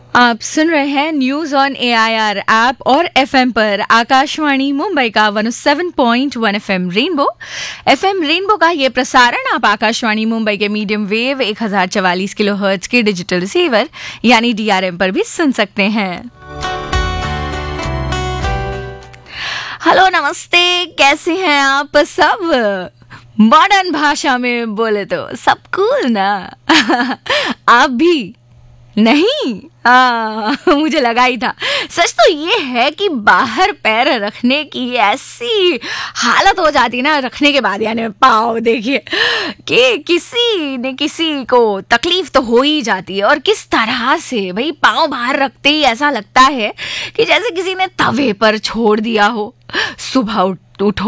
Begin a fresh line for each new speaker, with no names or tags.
आप सुन रहे हैं न्यूज ऑन AIR ऐप और FM पर आकाशवाणी मुंबई का 107.1 FM रेनबो का ये प्रसारण आप आकाशवाणी मुंबई के मीडियम वेव 1044 किलोहर्ट्ज के डिजिटल रिसीवर यानी DRM पर भी सुन सकते हैं। हेलो नमस्ते, कैसे हैं आप सब? मॉडर्न भाषा में बोले तो सब कूल ना? आप भी नहीं? मुझे लगा ही था। सच तो ये है कि बाहर पैर रखने की ऐसी हालत हो जाती ना, रखने के बाद यानी पाँव देखिए कि किसी न किसी को तकलीफ तो हो ही जाती है। और किस तरह से भाई पाँव बाहर रखते ही ऐसा लगता है कि जैसे किसी ने तवे पर छोड़ दिया हो। सुबह उठो